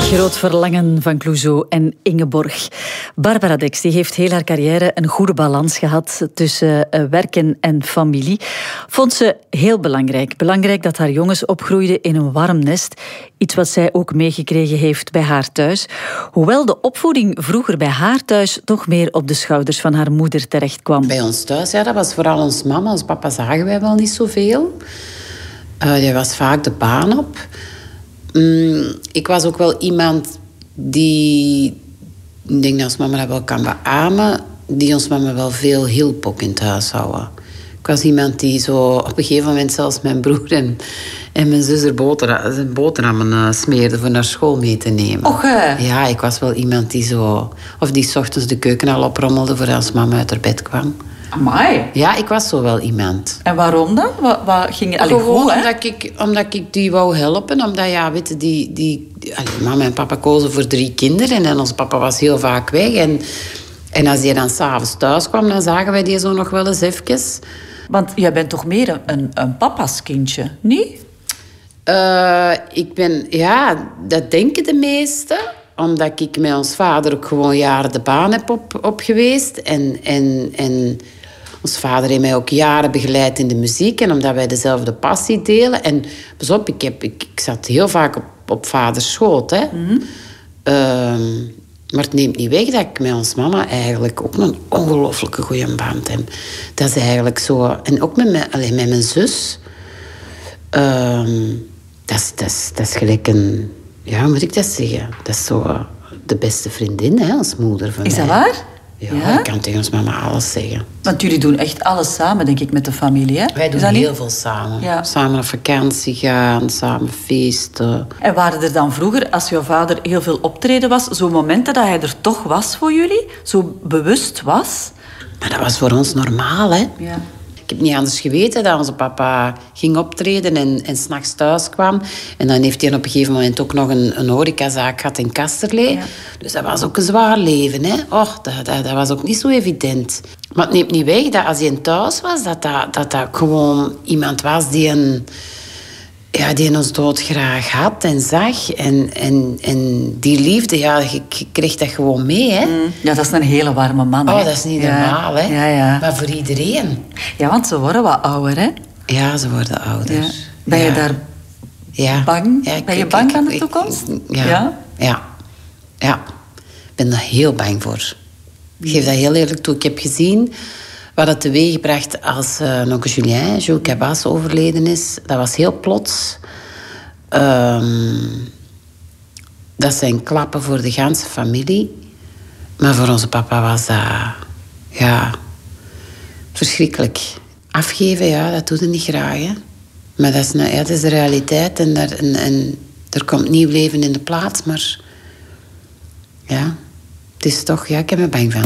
Groot verlangen van Clouseau en Ingeborg. Barbara Dex die heeft heel haar carrière een goede balans gehad tussen werken en familie. Vond ze heel belangrijk. Belangrijk dat haar jongens opgroeiden in een warm nest. Iets wat zij ook meegekregen heeft bij haar thuis. Hoewel de opvoeding vroeger bij haar thuis toch meer op de schouders van haar moeder terecht kwam. Bij ons thuis, ja, dat was vooral ons mama. Ons papa zagen wij wel niet zoveel. Die was vaak de baan op. Ik was ook wel iemand die, ik denk dat ons mama dat wel kan beamen, die ons mama wel veel hielp ook in het huishouden. Ik was iemand die zo op een gegeven moment zelfs mijn broer en mijn zus er boterhammen smeerde voor naar school mee te nemen. Och, ja, ik was wel iemand die zo, of die 's ochtends de keuken al oprommelde voor als mama uit haar bed kwam. Amai. Ja, ik was zo wel iemand. En waarom dan? Wat ging je... Gewoon omdat ik die wou helpen. Omdat, ja, weet je, mama en papa kozen voor 3 kinderen. En onze papa was heel vaak weg. En als die dan 's avonds thuis kwam, dan zagen wij die zo nog wel eens even. Want jij bent toch meer een papa's kindje, niet? Ik ben... Ja, dat denken de meesten. Omdat ik met ons vader ook gewoon jaren de baan heb op geweest. En ons vader heeft mij ook jaren begeleid in de muziek. En omdat wij dezelfde passie delen. En pas op, ik zat heel vaak op vaders schoot. Hè. Mm-hmm. Maar het neemt niet weg dat ik met ons mama eigenlijk ook een ongelooflijke goede band heb. Dat is eigenlijk zo... En ook met mijn zus. Dat is gelijk een... Ja, hoe moet ik dat zeggen? Dat is zo de beste vriendin, hè, als moeder van mij. Is dat waar? Ja, ik kan tegen ons mama alles zeggen. Want jullie doen echt alles samen, denk ik, met de familie, hè? Wij doen heel veel samen. Ja. Samen op vakantie gaan, samen feesten. En waren er dan vroeger, als jouw vader heel veel optreden was, zo momenten dat hij er toch was voor jullie? Zo bewust was? Maar dat was voor ons normaal, hè? Ja. Ik heb niet anders geweten dat onze papa ging optreden en 's nachts thuis kwam. En dan heeft hij op een gegeven moment ook nog een horecazaak gehad in Kasterlee. Ja. Dus dat was ook een zwaar leven, hè. Och, dat was ook niet zo evident. Maar het neemt niet weg dat als hij thuis was, dat gewoon iemand was die ons doodgraag had en zag. En die liefde, ja, je kreeg dat gewoon mee, hè. Ja, dat is een hele warme man, hè. Oh, dat is niet normaal, hè. Ja, ja. Maar voor iedereen. Ja, want ze worden wat ouder, hè. Ja, ze worden ouder. Ja. Ben je daar bang? Ja, ben je bang aan de toekomst? Ja. Ik ben daar heel bang voor. Ik geef dat heel eerlijk toe. Ik heb gezien wat het teweegbracht als onkel Julien, Jules Cabas, overleden is. Dat was heel plots. Dat zijn klappen voor de ganse familie. Maar voor onze papa was dat... verschrikkelijk. Afgeven, ja, dat doet hij niet graag, hè. Maar dat is de realiteit. En er komt nieuw leven in de plaats. Maar ja, het is toch... Ja, ik heb er bang van.